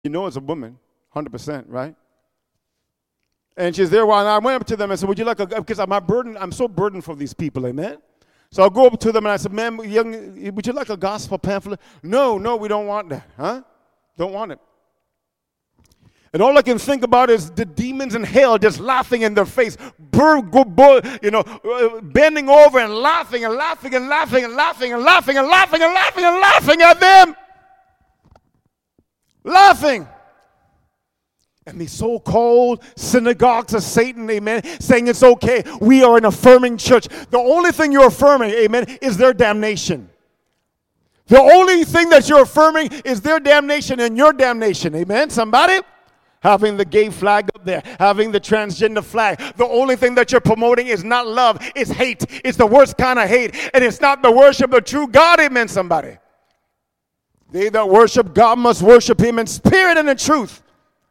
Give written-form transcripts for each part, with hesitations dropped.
You know it's a woman, 100%, right? And she's there while I went up to them and said, would you like because I'm so burdened for these people, amen? So I'll go up to them and I said, ma'am, would you like a gospel pamphlet? No, we don't want that, huh? Don't want it. And all I can think about is the demons in hell just laughing in their face, bending over and laughing and laughing and laughing and laughing and laughing and laughing and laughing and laughing at them. Laughing. And these so-called synagogues of Satan, amen, saying it's okay. We are an affirming church. The only thing you're affirming, amen, is their damnation. The only thing that you're affirming is their damnation and your damnation, amen, somebody? Having the gay flag up there, having the transgender flag. The only thing that you're promoting is not love, it's hate. It's the worst kind of hate. And it's not the worship of true God, amen, somebody. They that worship God must worship him in spirit and in truth.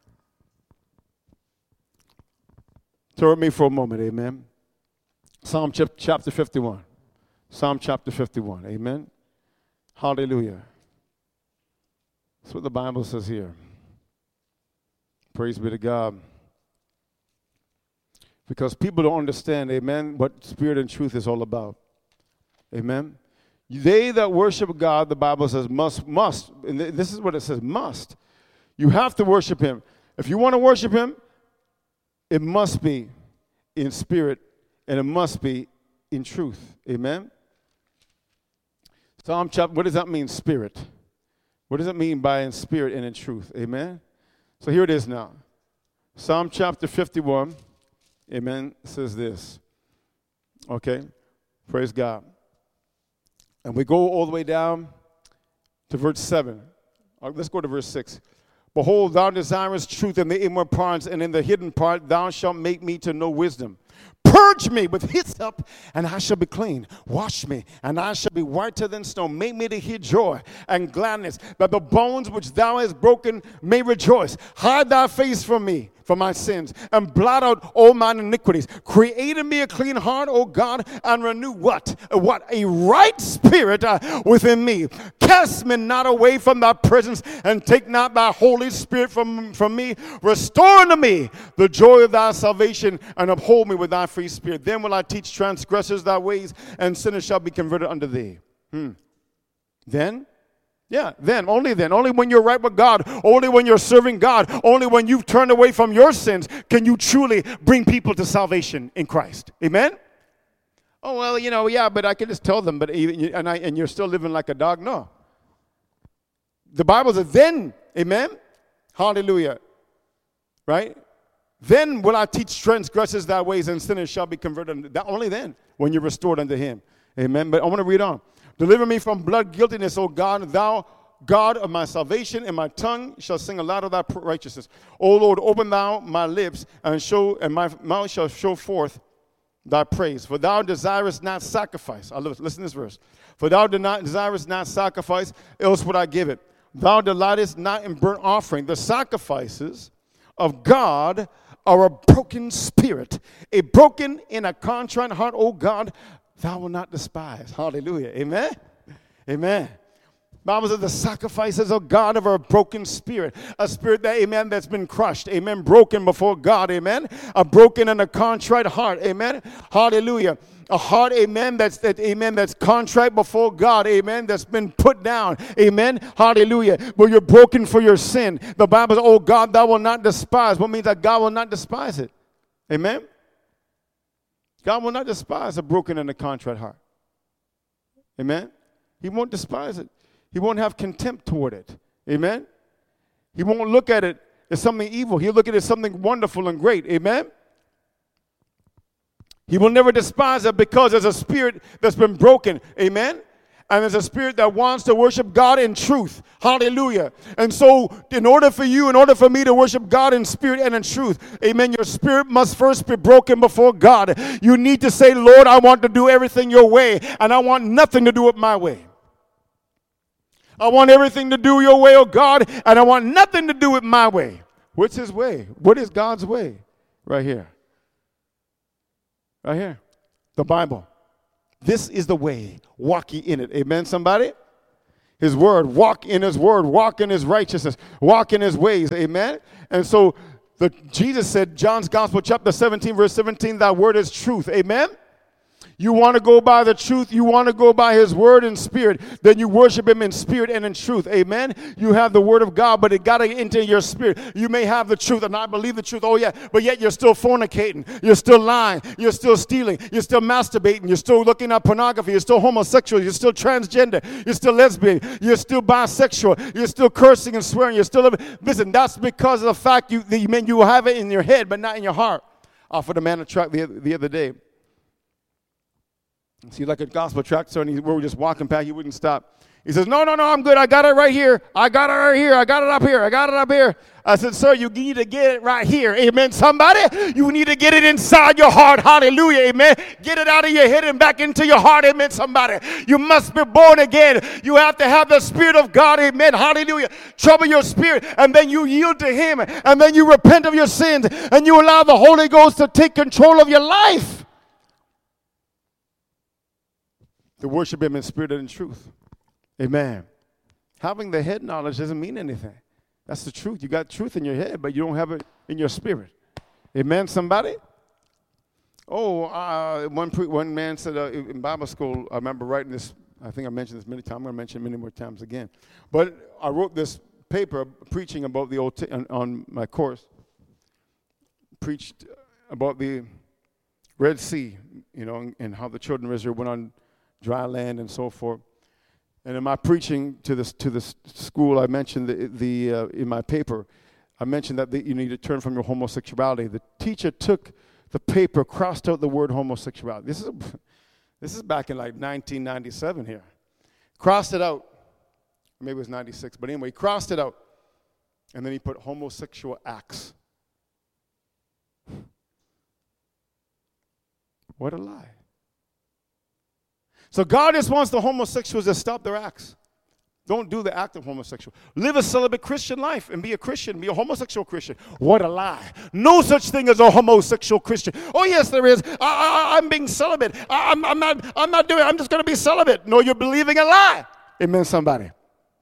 Turn with me for a moment, amen. Psalm chapter 51. Psalm chapter 51, amen. Hallelujah. That's what the Bible says here. Praise be to God. Because people don't understand, amen, what spirit and truth is all about. Amen. They that worship God, the Bible says, must. And this is what it says, must. You have to worship him. If you want to worship him, it must be in spirit and it must be in truth. Amen. Psalm chapter, what does that mean, spirit? What does it mean by in spirit and in truth? Amen. So here it is now. Psalm chapter 51, amen, says this. Okay, praise God. And we go all the way down to verse 7. Let's go to verse 6. Behold, thou desirest truth in the inward parts, and in the hidden part thou shalt make me to know wisdom. Purge me with hyssop, and I shall be clean. Wash me, and I shall be whiter than snow. Make me to hear joy and gladness, that the bones which thou hast broken may rejoice. Hide thy face from me, for my sins, and blot out all mine iniquities. Create in me a clean heart, O God, and renew what? A right spirit within me. Cast me not away from thy presence, and take not thy Holy Spirit from me. Restore unto me the joy of thy salvation, and uphold me with thy free spirit. Then will I teach transgressors thy ways, and sinners shall be converted unto thee. Then? Yeah, only when you're right with God, only when you're serving God, only when you've turned away from your sins can you truly bring people to salvation in Christ. Amen? Oh, well, yeah, but I can just tell them, and you're still living like a dog? No. The Bible says, then, amen? Hallelujah. Right? Then will I teach transgressors thy ways, and sinners shall be converted. Only then, when you're restored unto him. Amen? But I want to read on. Deliver me from blood guiltiness, O God, thou God of my salvation, and my tongue shall sing aloud of thy righteousness. O Lord, open thou my lips, and my mouth shall show forth thy praise. For thou desirest not sacrifice. Listen to this verse. For thou desirest not sacrifice, else would I give it. Thou delightest not in burnt offering. The sacrifices of God are a broken spirit, a broken and a contrite heart, O God, thou will not despise. Hallelujah. Amen? Amen. Bible says the sacrifices of God of a broken spirit. A spirit that, amen, that's been crushed. Amen. Broken before God. Amen. A broken and a contrite heart. Amen. Hallelujah. A heart, amen, that's contrite before God. Amen. That's been put down. Amen. Hallelujah. Where you're broken for your sin. The Bible says, oh God, thou will not despise. What means that God will not despise it? Amen. God will not despise a broken and a contrite heart. Amen? He won't despise it. He won't have contempt toward it. Amen? He won't look at it as something evil. He'll look at it as something wonderful and great. Amen? He will never despise it because there's a spirit that's been broken. Amen? And there's a spirit that wants to worship God in truth. Hallelujah. And so in order for me to worship God in spirit and in truth, amen, your spirit must first be broken before God. You need to say, Lord, I want to do everything your way, and I want nothing to do with my way. I want everything to do your way, oh God, and I want nothing to do with my way. What's his way? What is God's way? Right here. Right here. The Bible. This is the way. Walk ye in it. Amen, somebody? His word, walk in his word, walk in his righteousness, walk in his ways. Amen? And so Jesus said, John's Gospel, chapter 17, verse 17, thy word is truth. Amen? You want to go by the truth, you want to go by his word and spirit, then you worship him in spirit and in truth. Amen? You have the word of God, but it got to enter your spirit. You may have the truth, and I believe the truth, oh yeah, but yet you're still fornicating, you're still lying, you're still stealing, you're still masturbating, you're still looking at pornography, you're still homosexual, you're still transgender, you're still lesbian, you're still bisexual, you're still cursing and swearing, you're still living. Listen, that's because of the fact you have it in your head, but not in your heart. I offered a man a tract the other day. See, like a gospel tract, so we were just walking past, he wouldn't stop. He says, no, I'm good. I got it right here. I got it right here. I got it up here. I got it up here. I said, sir, you need to get it right here. Amen, somebody? You need to get it inside your heart. Hallelujah, amen. Get it out of your head and back into your heart. Amen, somebody. You must be born again. You have to have the Spirit of God. Amen, hallelujah. Trouble your spirit, and then you yield to him, and then you repent of your sins, and you allow the Holy Ghost to take control of your life. To worship him in spirit and in truth. Amen. Having the head knowledge doesn't mean anything. That's the truth. You got truth in your head, but you don't have it in your spirit. Amen, somebody? One man said in Bible school, I remember writing this, I think I mentioned this many times. I'm going to mention it many more times again. But I wrote this paper preaching about the on my course. Preached about the Red Sea, and how the children of Israel went on dry land and so forth. And in my preaching to the school, I mentioned in my paper, I mentioned that you need to turn from your homosexuality. The teacher took the paper, crossed out the word homosexuality. This is back in like 1997 here. Crossed it out. Maybe it was 96, but anyway, he crossed it out. And then he put homosexual acts. What a lie. So God just wants the homosexuals to stop their acts. Don't do the act of homosexual. Live a celibate Christian life and be a Christian, be a homosexual Christian. What a lie. No such thing as a homosexual Christian. Oh, yes, there is. I'm being celibate. I'm not doing it. I'm just going to be celibate. No, you're believing a lie. Amen, somebody.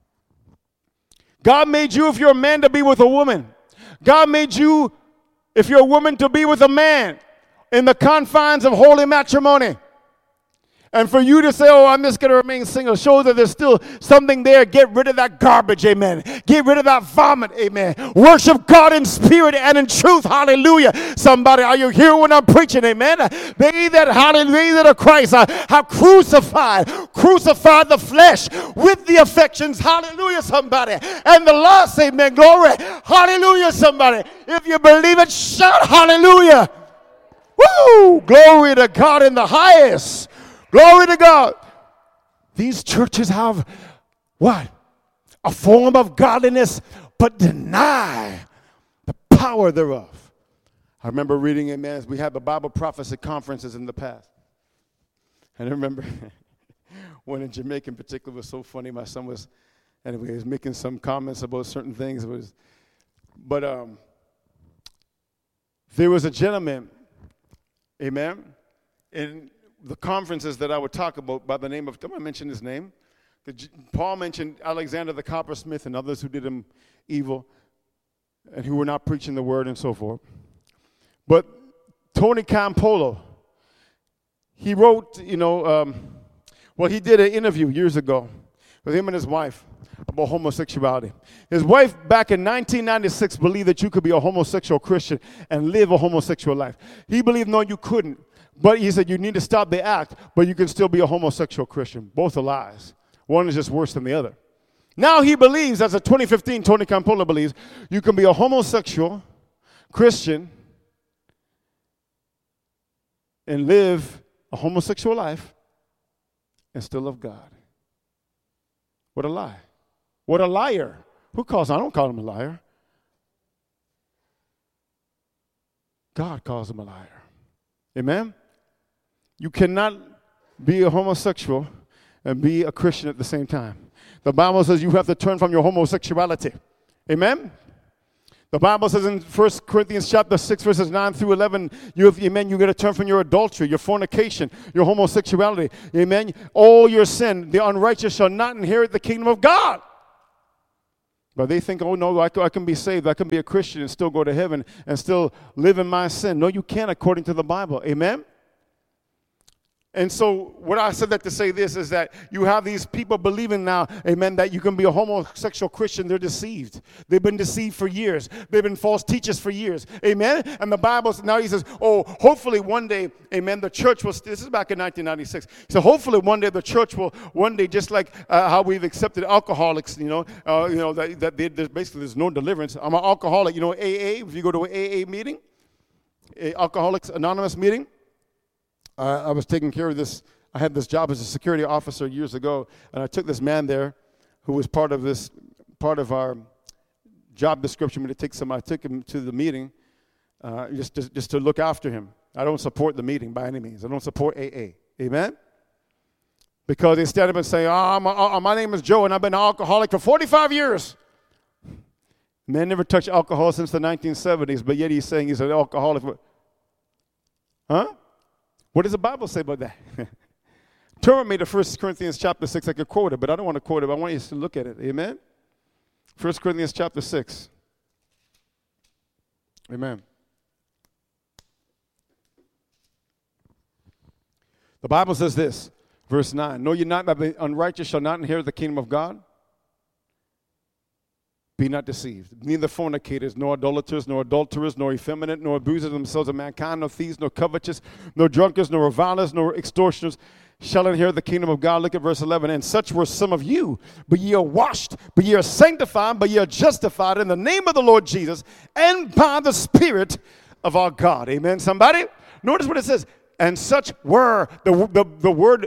God made you, if you're a man, to be with a woman. God made you, if you're a woman, to be with a man in the confines of holy matrimony. And for you to say, oh, I'm just going to remain single, shows that there's still something there. Get rid of that garbage, amen. Get rid of that vomit, amen. Worship God in spirit and in truth, hallelujah. Somebody, are you here when I'm preaching, amen? They that are Christ have crucified the flesh with the affections, hallelujah, somebody. And the lust, amen, glory, hallelujah, somebody. If you believe it, shout hallelujah. Woo, glory to God in the highest. Glory to God. These churches have what? A form of godliness, but deny the power thereof. I remember reading, amen, as we had the Bible prophecy conferences in the past. And I remember one in Jamaica in particular was so funny. My son was making some comments about certain things. But there was a gentleman, amen, in the conferences that I would talk about by the name of, don't I mention his name? Paul mentioned Alexander the coppersmith and others who did him evil and who were not preaching the word and so forth. But Tony Campolo, he wrote, he did an interview years ago with him and his wife about homosexuality. His wife back in 1996 believed that you could be a homosexual Christian and live a homosexual life. He believed, no, you couldn't. But he said you need to stop the act, but you can still be a homosexual Christian. Both are lies. One is just worse than the other. Now he believes, as a 2015 Tony Campolo believes, you can be a homosexual Christian and live a homosexual life and still love God. What a lie. What a liar. Who calls him? I don't call him a liar. God calls him a liar. Amen? You cannot be a homosexual and be a Christian at the same time. The Bible says you have to turn from your homosexuality. Amen? The Bible says in 1 Corinthians chapter 6, verses 9 through 11, you're going to turn from your adultery, your fornication, your homosexuality. Amen. All your sin, the unrighteous shall not inherit the kingdom of God. But they think, oh, no, I can be saved. I can be a Christian and still go to heaven and still live in my sin. No, you can't according to the Bible. Amen. And so what I said that to say this is that you have these people believing now, amen, that you can be a homosexual Christian. They're deceived. They've been deceived for years. They've been false teachers for years. Amen. And the Bible, now he says, oh, hopefully one day, amen, the church will, this is back in 1996. So hopefully one day the church will, one day, just like how we've accepted alcoholics, that basically there's no deliverance. I'm an alcoholic, AA, if you go to an AA meeting, Alcoholics Anonymous meeting, I was taking care of this. I had this job as a security officer years ago, and I took this man there who was part of our job description. I took him to the meeting just to look after him. I don't support the meeting by any means. I don't support AA. Amen? Because they stand up and say, my name is Joe, and I've been an alcoholic for 45 years. Man never touched alcohol since the 1970s, but yet he's saying he's an alcoholic. Huh? What does the Bible say about that? Turn with me to 1 Corinthians chapter 6. I could quote it, but I don't want to quote it. I want you to look at it. Amen? 1 Corinthians chapter 6. Amen. The Bible says this, verse 9. Know ye not that the unrighteous shall not inherit the kingdom of God? Be not deceived. Neither fornicators, nor idolaters, nor adulterers, nor effeminate, nor abusers themselves of mankind, nor thieves, nor covetous, nor drunkards, nor revilers, nor extortioners shall inherit the kingdom of God. Look at verse 11. And such were some of you, but ye are washed, but ye are sanctified, but ye are justified in the name of the Lord Jesus and by the Spirit of our God. Amen, somebody? Notice what it says. And such were, the word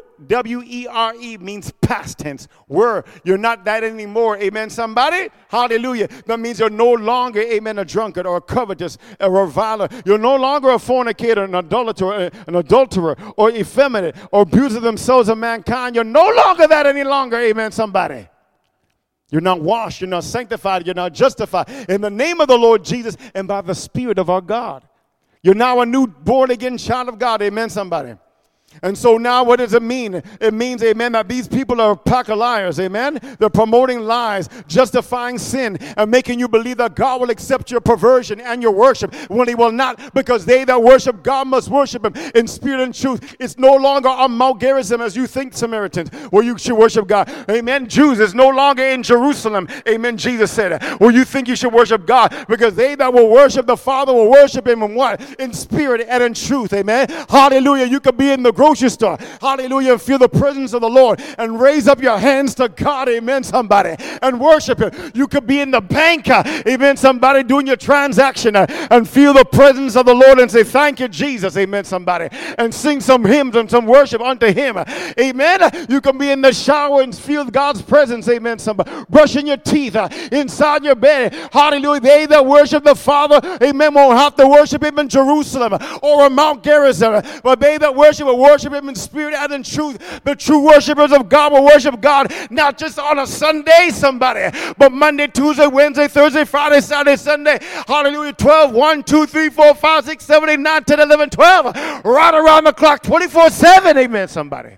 W-E-R-E means past tense. Were. You're not that anymore. Amen, somebody? Hallelujah. That means you're no longer, amen, a drunkard or a covetous, a reviler. You're no longer a fornicator, an adulterer, or effeminate, or abuser themselves of mankind. You're no longer that any longer. Amen, somebody? You're not washed. You're not sanctified. You're not justified. In the name of the Lord Jesus and by the Spirit of our God. You're now a new born-again child of God. Amen, somebody. And so now what does it mean? It means, amen, that these people are a pack of liars, amen? They're promoting lies, justifying sin, and making you believe that God will accept your perversion and your worship when he will not, because they that worship God must worship him in spirit and truth. It's no longer on Mount Gerizim as you think, Samaritans, where you should worship God. Amen. Jews, it's no longer in Jerusalem, amen, Jesus said, where you think you should worship God, because they that will worship the Father will worship him in what? In spirit and in truth, amen. Hallelujah. You could be in the grocery store, hallelujah, and feel the presence of the Lord and raise up your hands to God, amen, somebody, and worship him. You could be in the bank, amen, somebody, doing your transaction and feel the presence of the Lord and say, thank you, Jesus, amen, somebody, and sing some hymns and some worship unto him, amen. You can be in the shower and feel God's presence, amen, somebody, brushing your teeth inside your bed, hallelujah. They that worship the Father, amen, won't have to worship him in Jerusalem or on Mount Gerizim, but they that worship will worship him in spirit and in truth. The true worshipers of God will worship God not just on a Sunday, somebody, but Monday, Tuesday, Wednesday, Thursday, Friday, Saturday, Sunday. Hallelujah. 12, 1, 2, 3, 4, 5, 6, 7, 8, 9, 10, 11, 12. Right around the clock, 24/7. Amen, somebody.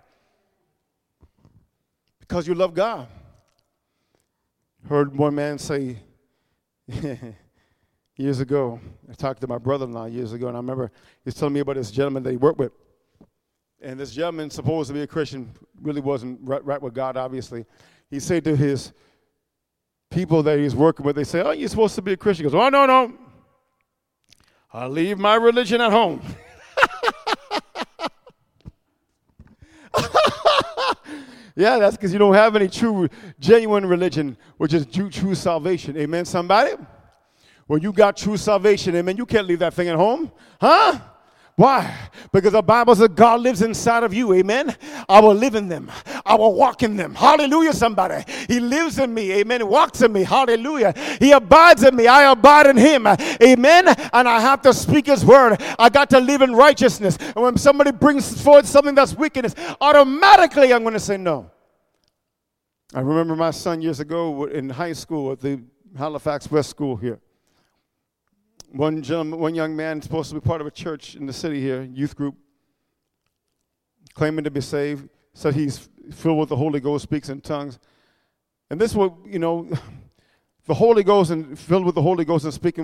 Because you love God. Heard one man say years ago, I talked to my brother-in-law years ago, and I remember he was telling me about this gentleman that he worked with. And this gentleman, supposed to be a Christian, really wasn't right with God, obviously. He said to his people that he's working with, they say, oh, you're supposed to be a Christian. He goes, oh, no. I leave my religion at home. Yeah, that's because you don't have any true, genuine religion, which is true salvation. Amen, somebody? When you got true salvation, amen, you can't leave that thing at home. Huh? Why? Because the Bible says God lives inside of you, amen? I will live in them. I will walk in them. Hallelujah, somebody. He lives in me, amen. He walks in me, hallelujah. He abides in me. I abide in him, amen. And I have to speak his word. I got to live in righteousness. And when somebody brings forth something that's wickedness, automatically I'm going to say no. I remember my son years ago in high school at the Halifax West School here. One gentleman, one young man supposed to be part of a church in the city here, youth group, claiming to be saved, said he's filled with the Holy Ghost, speaks in tongues. And this was, the Holy Ghost and filled with the Holy Ghost and speaking